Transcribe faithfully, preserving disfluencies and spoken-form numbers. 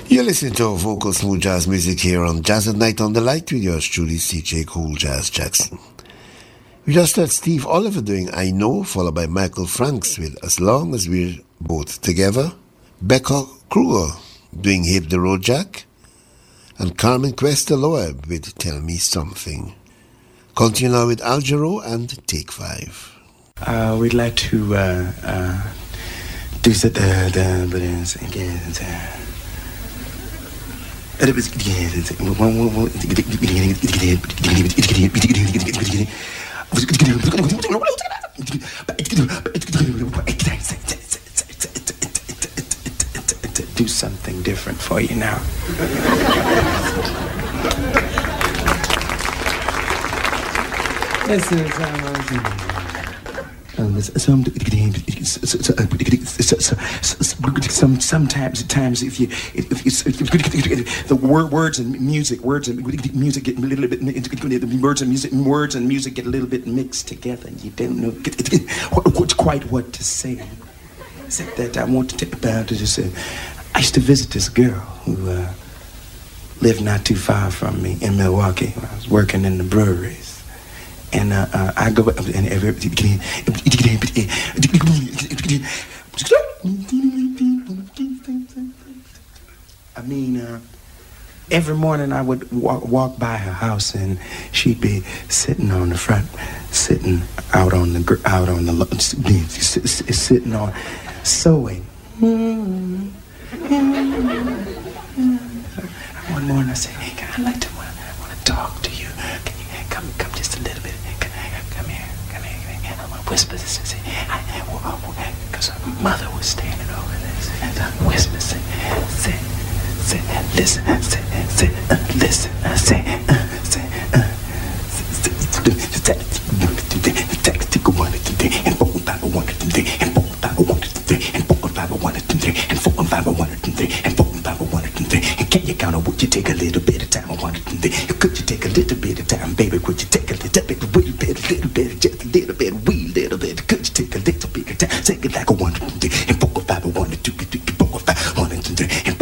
You're listening to vocal smooth jazz music here on Jazz at Night on the Light with yours truly, C J Cool Jazz Jackson. We just heard Steve Oliver doing I Know, followed by Michael Franks with As Long As We're Both Together, Becca Kruger doing Hip the Road Jack, and Carmen Cuesta Loeb with Tell Me Something. Continue now with Al Jarreau and Take Five. Uh, we'd like to uh, uh, do the the the do something different for you now. This is um, some, some sometimes times if you if, if the word words and music words and music get a little bit words and music words and music get a little bit mixed together and you don't know quite what to say. Except that I want to take about it. Just, uh, I used to visit this girl who uh, lived not too far from me in Milwaukee. I was working in the breweries. And uh, uh, I go and every I mean, uh, every morning I would walk, walk by her house and she'd be sitting on the front, sitting out on the out on the sitting on sewing. One morning I said, "Hey, I'd like to want, want to talk to you. Can you come come just a little bit? Can I come here? Come here? Come here. I want to whisper this." Because her mother was standing over this. And I whisper, say, say, say, listen, say, say, uh, listen, uh, say, uh, say, uh, can you count on would you take a little bit of time? I wanted to think, could you take a little bit of time, baby? Could you take a little bit, a little bit, a little bit, just a little bit, wee little bit? Could you take a little bit of time? Take it like a one, and four, five, one, two, three, four, five, one, two, three, and